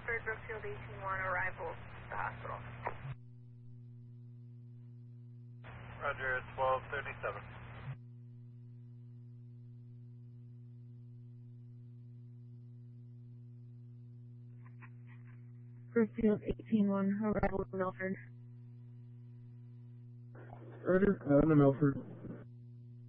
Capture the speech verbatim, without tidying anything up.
Milford, Brookfield eighteen one, arrival to the hospital. Roger, twelve thirty-seven. Brookfield eighteen one, arrival to Milford. Roger, uh, to Milford.